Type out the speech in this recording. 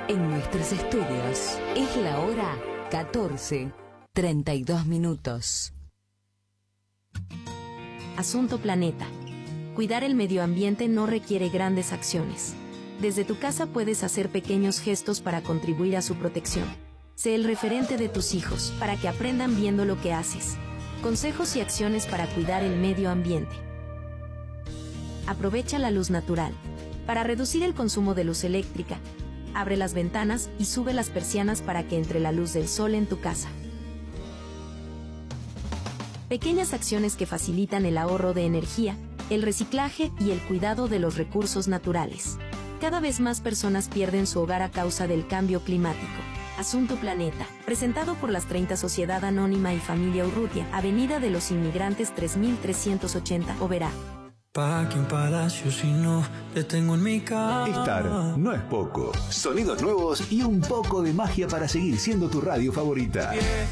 En nuestros estudios es la hora 14:32. Asunto Planeta. Cuidar el medio ambiente no requiere grandes acciones. Desde tu casa puedes hacer pequeños gestos para contribuir a su protección. Sé el referente de tus hijos, para que aprendan viendo lo que haces. Consejos y acciones para cuidar el medio ambiente. Aprovecha la luz natural. Para reducir el consumo de luz eléctrica, abre las ventanas y sube las persianas para que entre la luz del sol en tu casa. Pequeñas acciones que facilitan el ahorro de energía, el reciclaje y el cuidado de los recursos naturales. Cada vez más personas pierden su hogar a causa del cambio climático. Asunto Planeta, presentado por las 30 Sociedad Anónima y Familia Urrutia, Avenida de los Inmigrantes 3380, Oberá. Pa' que un palacio si no te tengo en mi casa. Estar no es poco. Sonidos nuevos y un poco de magia para seguir siendo tu radio favorita.